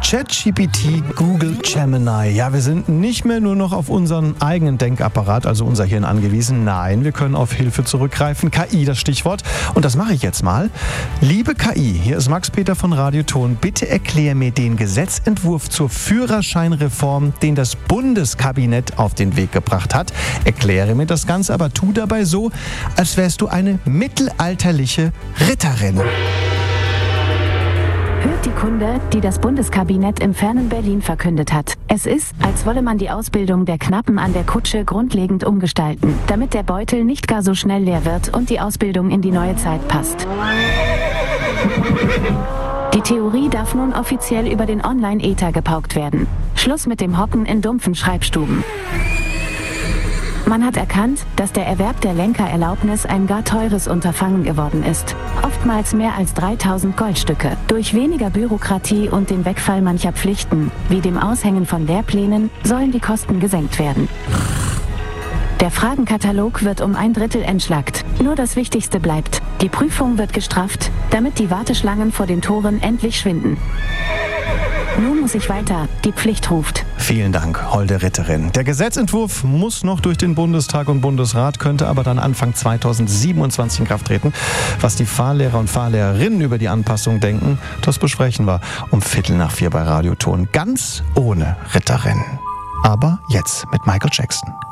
ChatGPT, Google, Gemini. Ja, wir sind nicht mehr nur noch auf unseren eigenen Denkapparat, also unser Hirn angewiesen. Nein, wir können auf Hilfe zurückgreifen. KI, das Stichwort. Und das mache ich jetzt mal. Liebe KI, hier ist Max Peter von Radioton. Bitte erklär mir den Gesetzentwurf zur Führerscheinreform, den das Bundeskabinett auf den Weg gebracht hat. Erkläre mir das Ganze, aber tu dabei so, als wärst du eine mittelalterliche Ritterin. Hört die Kunde, die das Bundeskabinett im fernen Berlin verkündet hat. Es ist, als wolle man die Ausbildung der Knappen an der Kutsche grundlegend umgestalten, damit der Beutel nicht gar so schnell leer wird und die Ausbildung in die neue Zeit passt. Die Theorie darf nun offiziell über den Online-Äther gepaukt werden. Schluss mit dem Hocken in dumpfen Schreibstuben. Man hat erkannt, dass der Erwerb der Lenkererlaubnis ein gar teures Unterfangen geworden ist. Oftmals mehr als 3000 Goldstücke. Durch weniger Bürokratie und den Wegfall mancher Pflichten, wie dem Aushängen von Lehrplänen, sollen die Kosten gesenkt werden. Der Fragenkatalog wird um 1/3 entschlackt. Nur das Wichtigste bleibt. Die Prüfung wird gestrafft, damit die Warteschlangen vor den Toren endlich schwinden. Nun muss ich weiter. Die Pflicht ruft. Vielen Dank, holde Ritterin. Der Gesetzentwurf muss noch durch den Bundestag und Bundesrat, könnte aber dann Anfang 2027 in Kraft treten. Was die Fahrlehrer und Fahrlehrerinnen über die Anpassung denken, das besprechen wir um 3:15 bei Radioton. Ganz ohne Ritterin. Aber jetzt mit Michael Jackson.